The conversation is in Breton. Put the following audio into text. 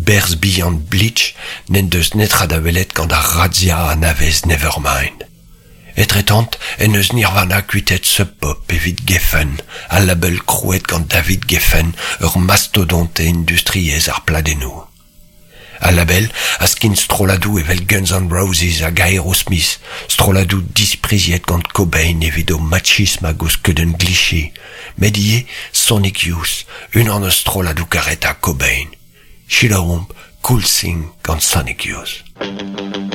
Bears Beyond Bleach n'en deus netra da welet gant ar razzia a navez Nevermind. Etretant en eus Nirvana kuitet Sub Pop evit Geffen, a label krouet gant David Geffen ur mastodonte industriez ar pladennoù. A label a skin stroladou evel Guns N' Roses hag Aerosmith, stroladou dispriziet gant Cobain evit o machisme hag o skeudenn gliché, met ie Sonic Youth, un an eus stroladou karet a Cobain. Sheila Womp, Cool Thing gant Sonic Youth.